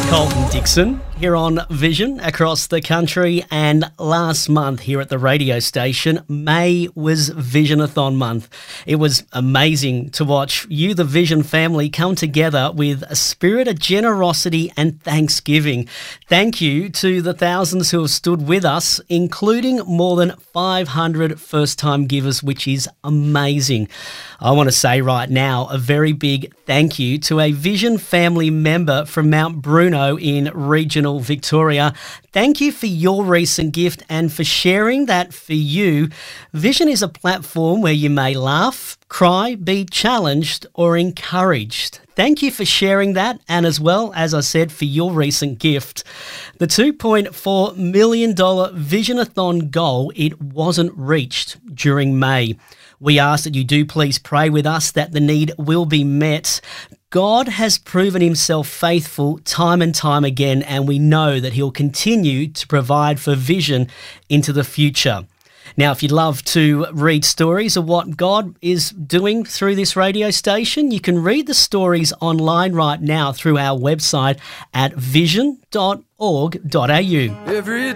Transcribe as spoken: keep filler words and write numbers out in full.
Colton Dixon here on Vision across the country, and last month here at the radio station, May was Visionathon month. It was amazing to watch you, the Vision family, come together with a spirit of generosity and thanksgiving. Thank you to the thousands who have stood with us, including more than five hundred first-time givers, which is amazing. I want to say right now a very big thank you to a Vision family member from Mount Bruno in regional Victoria. Thank you for your recent gift and for sharing that for you. Vision is a platform where you may laugh, cry, be challenged or encouraged. Thank you for sharing that, and as well, as I said, for your recent gift. The two point four million dollars Visionathon goal, it wasn't reached during May. We ask that you do please pray with us that the need will be met. God has proven himself faithful time and time again, and we know that he'll continue to provide for Vision into the future. Now, if you'd love to read stories of what God is doing through this radio station, you can read the stories online right now through our website at vision dot org dot a u. Every